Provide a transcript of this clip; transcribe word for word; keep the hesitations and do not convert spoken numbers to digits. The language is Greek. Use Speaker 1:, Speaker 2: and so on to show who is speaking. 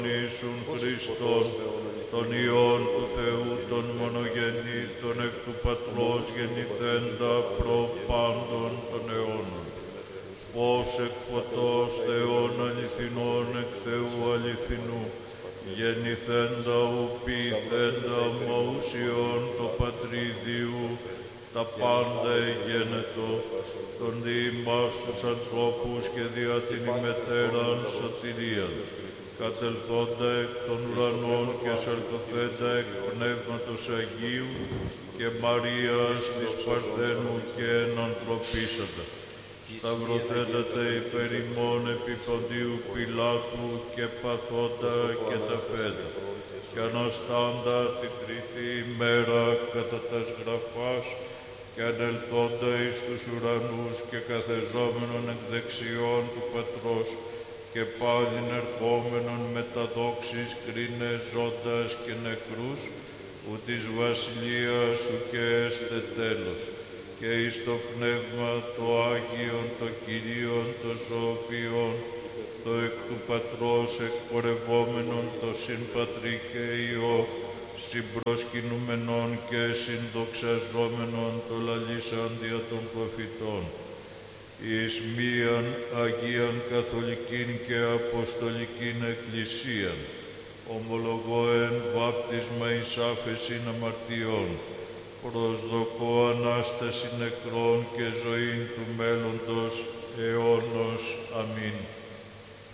Speaker 1: Ιησούν Χριστόν, τον Υιόν του Θεού, τον μονογεννήτων εκ του Πατρός γεννηθέντα προ πάντων των αιώνων. Φως εκ φωτός Θεών αληθινών εκ Θεού αληθινού, γεννηθέντα ου ποιηθέντα μαουσιών το Πατριδίου, τα πάντα εγένετο, τον διήμας τους ανθρώπους και δια την ημετέραν σωτηρίαν, κατελθόντα εκ των ουρανών και σαρκωθέντα εκ Πνεύματος Αγίου και Μαρίας της Παρθένου και ενανθρωπίσαντα. Σταυρωθέντατε υπέρ ημών επί Ποντίου Πιλάτου και παθόντα και τα φέντα. Και αναστάντα την τρίτη ημέρα κατά τας γραφάς και ανελθόντα εις τους ουρανούς και καθεζόμενον εκ δεξιών του Πατρός και πάλιν ερχόμενον με τα δόξης κρίνε ζώντας και νεκρούς, ου της βασιλείας σου και έστε τέλος. Και εις το Πνεύμα το Άγιον, το Κυρίον, το Ζωοποιόν, το εκ του Πατρός εκπορευόμενον, το συν Πατρί και Υιό, συμπροσκυνούμενον και συνδοξαζόμενον το λαλήσαν δια των προφητών, εις μίαν Αγίαν Καθολικήν και Αποστολικήν Εκκλησίαν, ομολογώ εν βάπτισμα εις άφεσιν αμαρτιών, προσδοκώ Ανάσταση νεκρών και ζωήν του μέλλοντος αιώνος. Αμήν.